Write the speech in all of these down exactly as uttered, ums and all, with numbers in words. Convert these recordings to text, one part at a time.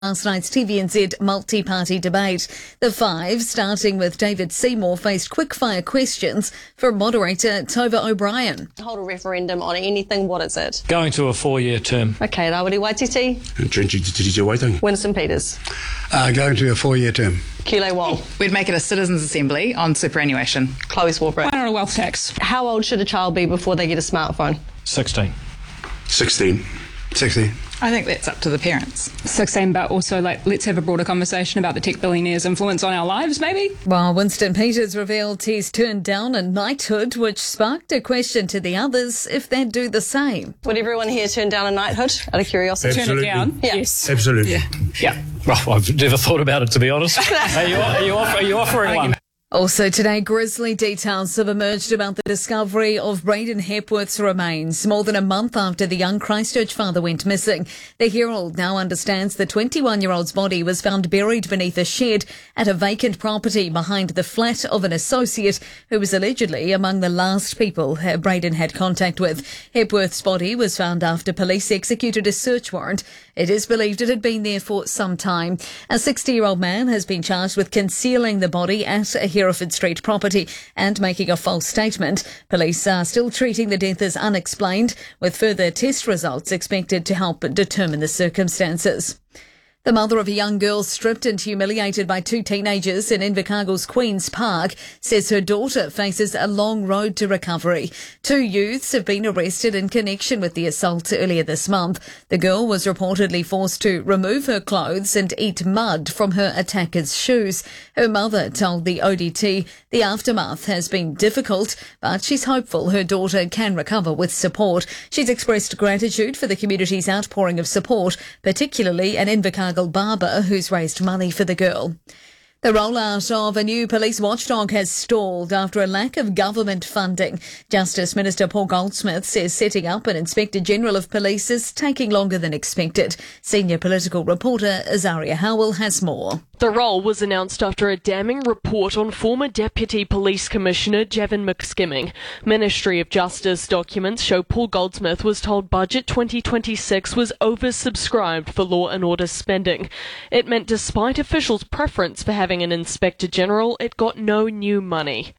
Last night's T V N Z multi-party debate. The five, starting with David Seymour, faced quick-fire questions from moderator Tova O'Brien. Hold a referendum on anything, what is it? Going to a four-year term. Okay, Rawiri Waititi. Changing to Te Titi Waitangi. Winston Peters. Uh, going to a four-year term. Kile Wong. We'd make it a citizens' assembly on superannuation. Chloe Swarbrick. Why not a wealth tax? How old should a child be before they get a smartphone? sixteen. sixteen. sixteen. I think that's up to the parents. sixteen, but also like let's have a broader conversation about the tech billionaires' influence on our lives, maybe? While Winston Peters revealed he's turned down a knighthood, which sparked a question to the others if they'd do the same. Would everyone here turn down a knighthood out of curiosity? Absolutely. Turn it down? Yeah. Yes. Absolutely. Yeah. Yeah. Well, I've never thought about it, to be honest. Are you, are you, off, are you offering one? Also today, grisly details have emerged about the discovery of Braden Hepworth's remains more than a month after the young Christchurch father went missing. The Herald now understands the twenty-one-year-old's body was found buried beneath a shed at a vacant property behind the flat of an associate who was allegedly among the last people Braden had contact with. Hepworth's body was found after police executed a search warrant. It is believed it had been there for some time. A sixty-year-old man has been charged with concealing the body at a Hereford Street property and making a false statement. Police are still treating the death as unexplained, with further test results expected to help determine the circumstances. The mother of a young girl stripped and humiliated by two teenagers in Invercargill's Queen's Park says her daughter faces a long road to recovery. Two youths have been arrested in connection with the assault earlier this month. The girl was reportedly forced to remove her clothes and eat mud from her attacker's shoes. Her mother told the O D T the aftermath has been difficult, but she's hopeful her daughter can recover with support. She's expressed gratitude for the community's outpouring of support, particularly an Invercargill barber who's raised money for the girl. The rollout of a new police watchdog has stalled after a lack of government funding. Justice Minister Paul Goldsmith says setting up an Inspector General of Police is taking longer than expected. Senior political reporter Azaria Howell has more. The role was announced after a damning report on former Deputy Police Commissioner Javin McSkimming. Ministry of Justice documents show Paul Goldsmith was told Budget twenty twenty-six was oversubscribed for law and order spending. It meant despite officials' preference for having an Inspector General, it got no new money.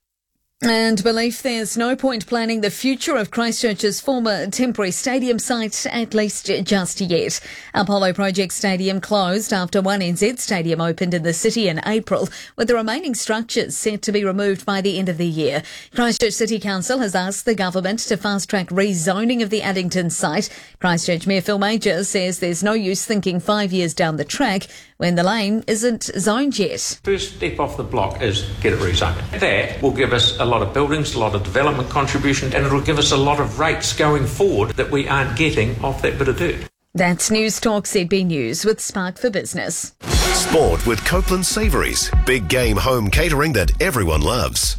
And belief there's no point planning the future of Christchurch's former temporary stadium site, at least just yet. Apollo Project Stadium closed after One N Z Stadium opened in the city in April, with the remaining structures set to be removed by the end of the year. Christchurch City Council has asked the government to fast-track rezoning of the Addington site. Christchurch Mayor Phil Major says there's no use thinking five years down the track when the lane isn't zoned yet. First step off the block is get it rezoned. That will give us a lot of buildings, a lot of development contribution, and it'll give us a lot of rates going forward that we aren't getting off that bit of dirt. That's News Talk Z B News with Spark for Business. Sport with Copeland Savouries. Big game home catering that everyone loves.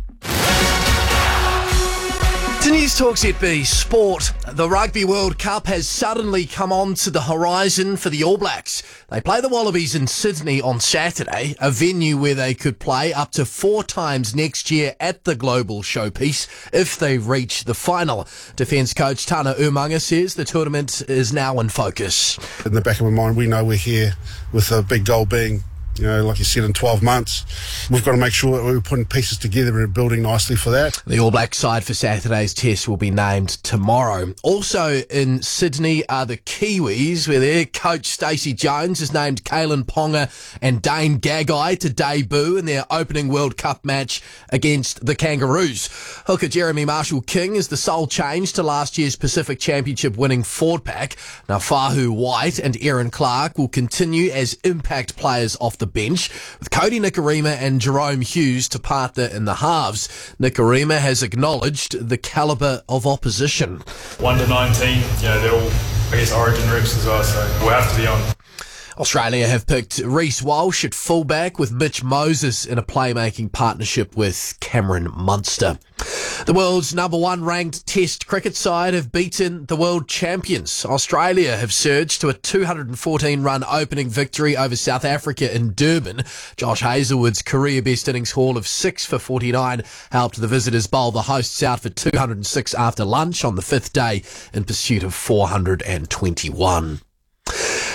To News Talk Z B Sport, the Rugby World Cup has suddenly come on to the horizon for the All Blacks. They play the Wallabies in Sydney on Saturday, a venue where they could play up to four times next year at the global showpiece if they reach the final. Defence coach Tana Umaga says the tournament is now in focus. In the back of my mind, we know we're here with a big goal being, you know, like you said, in twelve months. We've got to make sure that we're putting pieces together and building nicely for that. The All Black side for Saturday's test will be named tomorrow. Also in Sydney are the Kiwis, where their coach Stacey Jones has named Kalen Ponga and Dane Gagai to debut in their opening World Cup match against the Kangaroos. Hooker Jeremy Marshall-King is the sole change to last year's Pacific Championship winning forward pack. Now Fahu White and Aaron Clark will continue as impact players off the bench, with Cody Nikorima and Jerome Hughes to partner in the halves. Nikorima has acknowledged the calibre of opposition. one to nineteen, you know, they're all, I guess, origin reps as well, so we'll have to be on. Australia have picked Reece Walsh at fullback with Mitch Moses in a playmaking partnership with Cameron Munster. The world's number one ranked Test cricket side have beaten the world champions. Australia have surged to a two hundred fourteen run opening victory over South Africa in Durban. Josh Hazlewood's career best innings haul of six for forty-nine helped the visitors bowl the hosts out for two hundred six after lunch on the fifth day in pursuit of four hundred twenty-one.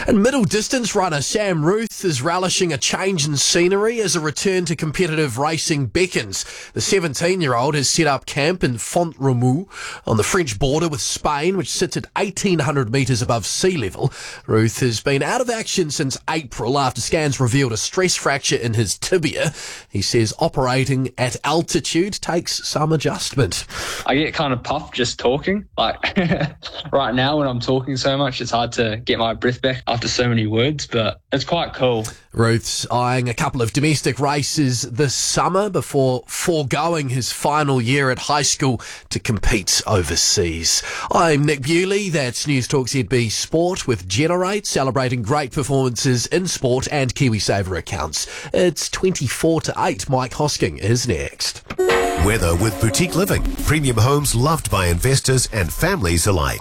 And middle distance runner Sam Ruth is relishing a change in scenery as a return to competitive racing beckons. The seventeen-year-old has set up camp in Font-Romeu on the French border with Spain, which sits at eighteen hundred metres above sea level. Ruth has been out of action since April after scans revealed a stress fracture in his tibia. He says operating at altitude takes some adjustment. I get kind of puffed just talking. Like right now when I'm talking so much, it's hard to get my breath back after so many words, but it's quite cool. Ruth's eyeing a couple of domestic races this summer before foregoing his final year at high school to compete overseas. I'm Nick Bewley. That's News Talk Z B Sport with Generate, celebrating great performances in sport and KiwiSaver accounts. It's twenty-four to eight. Mike Hosking is next. Weather with Boutique Living. Premium homes loved by investors and families alike.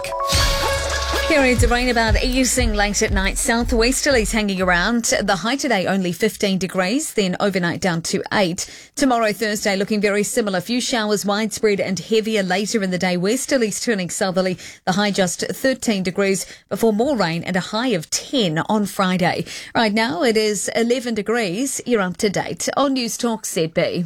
Periods of rain about easing late at night. Southwesterlies hanging around. The high today only fifteen degrees, then overnight down to eight. Tomorrow, Thursday, looking very similar. Few showers widespread and heavier later in the day. Westerlies turning southerly. The high just thirteen degrees before more rain and a high of ten on Friday. Right now it is eleven degrees. You're up to date on News Talk Z B.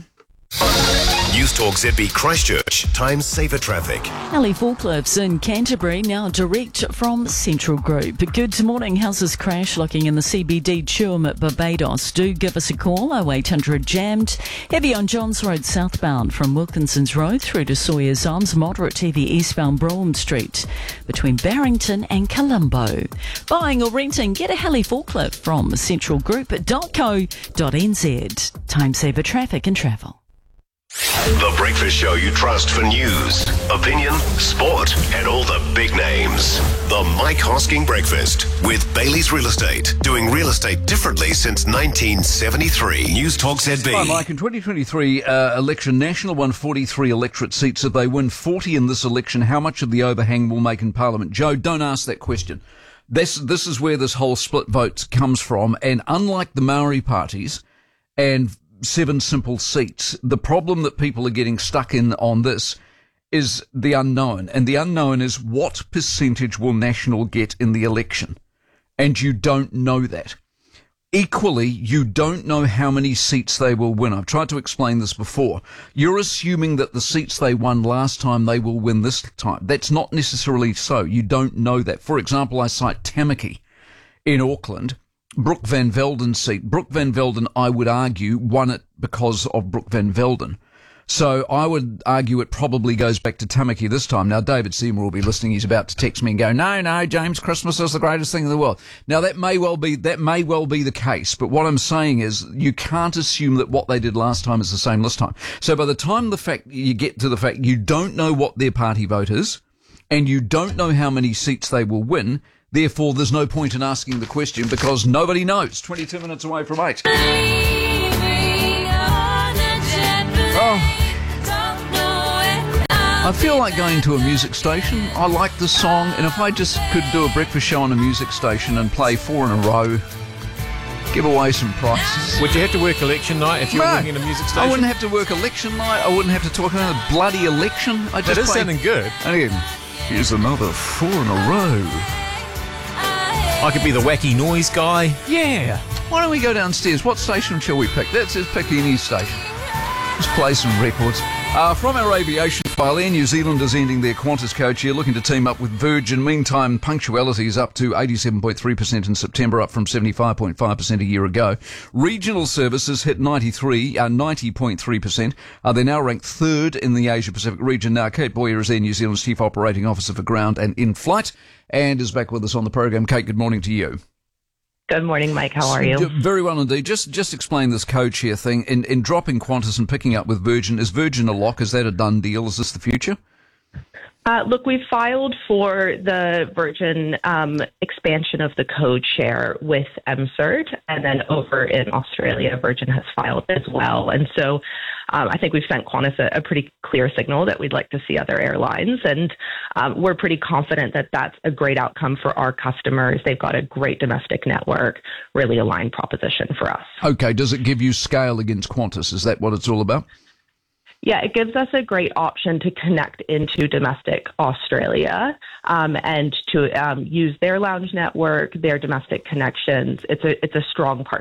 News Talk Z B Christchurch. Time saver traffic. Ali Forklifts in Canterbury, now direct from Central Group. Good morning. Houses crash looking in the C B D Tuam at Barbados. Do give us a call. oh eight hundred jammed. Heavy on Johns Road southbound from Wilkinson's Road through to Sawyer's Arms. Moderate heavy eastbound Brougham Street between Barrington and Colombo. Buying or renting, get a heli forklift from central group dot co dot n z. Time saver traffic and travel. The breakfast show you trust for news, opinion, sport, and all the big names. The Mike Hosking Breakfast with Bailey's Real Estate. Doing real estate differently since nineteen seventy-three. News Talk Z B. Hi, Mike. In twenty twenty-three uh, election, National won forty-three electorate seats. If they win forty in this election, how much of the overhang will make in Parliament? Joe, don't ask that question. This, this is where this whole split vote comes from. And unlike the Maori parties and seven simple seats, the problem that people are getting stuck in on this is the unknown. And the unknown is what percentage will National get in the election? And you don't know that. Equally, you don't know how many seats they will win. I've tried to explain this before. You're assuming that the seats they won last time, they will win this time. That's not necessarily so. You don't know that. For example, I cite Tamaki in Auckland. Brooke Van Velden's seat. Brooke Van Velden, I would argue, won it because of Brooke Van Velden. So I would argue it probably goes back to Tamaki this time. Now, David Seymour will be listening. He's about to text me and go, no, no, James, Christmas is the greatest thing in the world. Now, that may well be, that may well be the case. But what I'm saying is you can't assume that what they did last time is the same this time. So by the time the fact you get to the fact you don't know what their party vote is and you don't know how many seats they will win, therefore, there's no point in asking the question because nobody knows. twenty-two minutes away from eight. Oh. I feel like going to a music station. I like the song, and if I just could do a breakfast show on a music station and play four in a row, give away some prizes. Would you have to work election night if you no, were working in a music station? I wouldn't have to work election night. I wouldn't have to talk about a bloody election. I just that is play, sounding good. And again, here's another four in a row. I could be the wacky noise guy. Yeah. Why don't we go downstairs? What station shall we pick? Let's just pick any station. Let's play some records. Uh, from our aviation file, Air New Zealand is ending their Qantas coach here, looking to team up with Virgin. Meantime, punctuality is up to eighty-seven point three percent in September, up from seventy-five point five percent a year ago. Regional services hit ninety-three, uh, ninety point three percent. Uh, they're now ranked third in the Asia-Pacific region. Now, Kate Boyer is Air New Zealand's Chief Operating Officer for Ground and In-Flight, and is back with us on the program. Kate, good morning to you. Good morning, Mike. How are you? Very well indeed. Just just explain this code share thing. In, in dropping Qantas and picking up with Virgin, is Virgin a lock? Is that a done deal? Is this the future? Uh, look, we filed for the Virgin um, expansion of the code share with M C E R T, and then over in Australia, Virgin has filed as well. And so um, I think we've sent Qantas a, a pretty clear signal that we'd like to see other airlines, and um, we're pretty confident that that's a great outcome for our customers. They've got a great domestic network, really aligned proposition for us. Okay, does it give you scale against Qantas? Is that what it's all about? Yeah, it gives us a great option to connect into domestic Australia um, and to um, use their lounge network, their domestic connections. It's a it's a strong partnership.